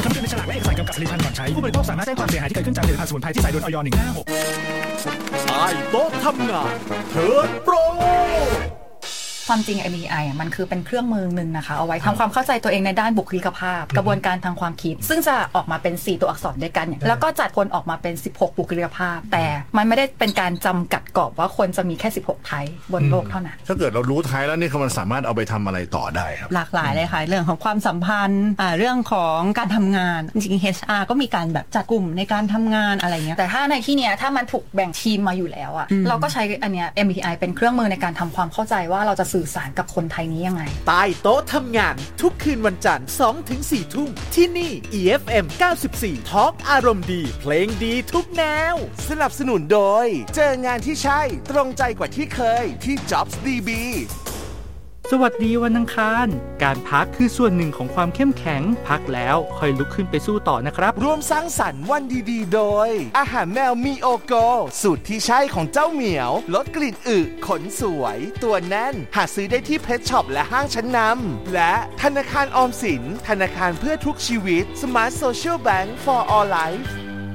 คำเตือนในฉลากและเอกสารกำกับผลิตภัณฑ์ก่อนใช้ผู้บริโภคสามารถแจ้งความเสียหายที่เกิดขึ้นจากผลิตภัณฑ์สมุนไพรที่ใส่โดย อย.156 ใต้โต๊ะทำงานเทิร์นโปรความจริง MBTI มันคือเป็นเครื่องมือหนึ่งนะคะเอาไว้ทำความเข้าใจตัวเองในด้านบุคลิกภาพกระบวนการทางความคิดซึ่งจะออกมาเป็น4ตัวอักษรด้วยกันแล้วก็จัดคนออกมาเป็น16บุคลิกภาพแต่มันไม่ได้เป็นการจำกัดกรอบว่าคนจะมีแค่16ไทป์บนโลกเท่านั้นถ้าเกิดเรารู้ไทป์แล้วนี่มันสามารถเอาไปทำอะไรต่อได้ครับหลากหลายเลยค่ะเรื่องของความสัมพันธ์เรื่องของการทำงานจริงๆ HR ก็มีการแบบจัดกลุ่มในการทำงานอะไรเงี้ยแต่ถ้าในที่เนี้ยถ้ามันถูกแบ่งทีมมาอยู่แล้วอะเราก็ใช้อันเนี้ย MBTI เป็นเครื่องมือในการทำความเข้าใจว่าเราจะสื่อสารกับคนไทยนี้ยังไงใต้โต๊ะทำงานทุกคืนวันจันทร์ 2-4 ทุ่มที่นี่ EFM 94 Talk อารมณ์ดีเพลงดีทุกแนวสนับสนุนโดยเจองานที่ใช่ตรงใจกว่าที่เคยที่ Jobs DB สวัสดีวันอังคารการพักคือส่วนหนึ่งของความเข้มแข็งพักแล้วค่อยลุกขึ้นไปสู้ต่อนะครับร่วมสร้างสรรค์วันดีๆโดยอาหารแมวมีโอโกสูตรที่ใช่ของเจ้าเหมียวลดกลิ่นอึขนสวยตัวแน่นหาซื้อได้ที่เพชช็อปและห้างชั้นนำและธนาคารออมสินธนาคารเพื่อทุกชีวิต Smart Social Bank for All Life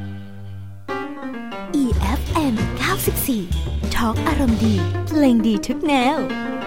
EFM 94 Talk อารมณ์ดีเพลงดีทุกแนว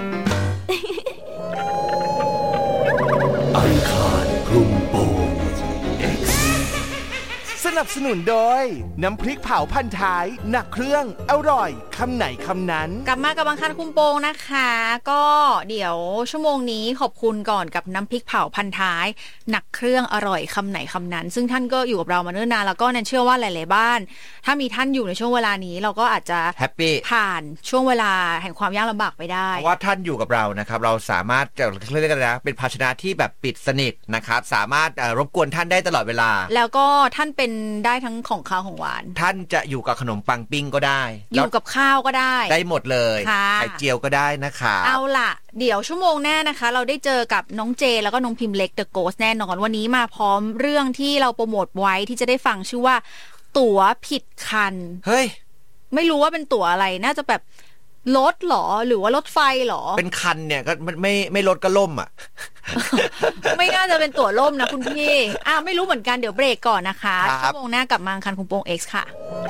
อังคารคลุมโปง X สนับสนุนโดยน้ำพริกเผาพันท้ายหนักเครื่องอร่อยคำไหนคำนั้นกลับมากับอังคารคุมโปงนะคะก็เดี๋ยวชั่วโมงนี้ขอบคุณก่อนกับน้ำพริกเผาพันท้ายหนักเครื่องอร่อยคำไหนคำนั้นซึ่งท่านก็อยู่กับเรามาเนิ่นนานแล้วก็นันเชื่อว่าหลายๆบ้านถ้ามีท่านอยู่ในช่วงเวลานี้เราก็อาจจะแฮปปี้ผ่านช่วงเวลาแห่งความยากลำบากไปได้เพราะว่าท่านอยู่กับเรานะครับเราสามารถจะเรียกกันนะเป็นภาชนะที่แบบปิดสนิทนะครับสามารถรบกวนท่านได้ตลอดเวลาแล้วก็ท่านเป็นได้ทั้งของข้าวของหวานท่านจะอยู่กับขนมปังปิ้งก็ได้อยู่กับข้าวก็ได้หมดเลยไข่เจียวก็ได้นะคะเอาล่ะเดี๋ยวชั่วโมงหน้านะคะเราได้เจอกับน้องเจแล้วก็น้องพิมพ์เล็ก The Ghost แน่นอนวันนี้มาพร้อมเรื่องที่เราโปรโมทไว้ที่จะได้ฟังชื่อว่าตั๋วผิดคันเฮ้ยไม่รู้ว่าเป็นตั๋วอะไรน่าจะแบบรถหรอหรือว่ารถไฟหรอเป็นคันเนี่ยก็ไม่รถก็ล่มอ่ะไม่น่าจะเป็นตั๋วล่มนะคุณพี่ไม่รู้เหมือนกันเดี๋ยวเบรกก่อนนะคะชั่วโมงหน้ากลับมาคันคุมโปง X ค่ะ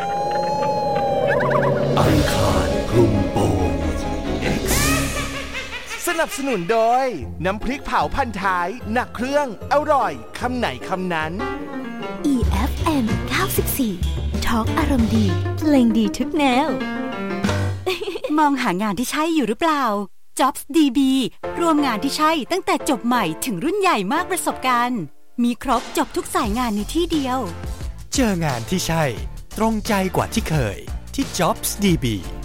อังคารคลุมโปง X สนับสนุนโดยน้ำพริกเผาพันท้ายหนักเครื่องอร่อยคำไหนคำนั้น EFM 94 Talk อารมณ์ดีเพลงดีทุกแนวมองหางานที่ใช่อยู่หรือเปล่า Jobs DB รวมงานที่ใช่ตั้งแต่จบใหม่ถึงรุ่นใหญ่มากประสบการณ์มีครบจบทุกสายงานในที่เดียวเจองานที่ใช่ตรงใจกว่าที่เคยที่ Jobs DB